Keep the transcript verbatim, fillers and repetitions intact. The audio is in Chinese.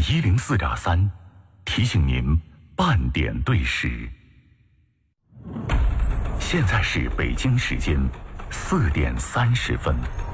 一零四点三，提醒您半点对时。现在是北京时间四点三十分。